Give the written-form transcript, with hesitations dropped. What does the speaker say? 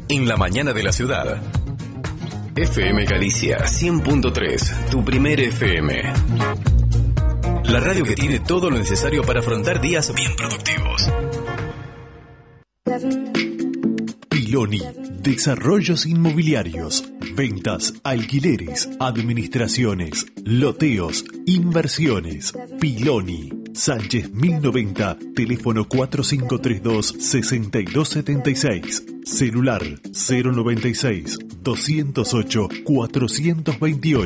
en la mañana de la ciudad. FM Galicia 100.3, tu primer FM. La radio que tiene todo lo necesario para afrontar días bien productivos. Piloni, desarrollos inmobiliarios, ventas, alquileres, administraciones, loteos, inversiones. Piloni, Sánchez 1090, teléfono 4532-6276, celular 096-208-428.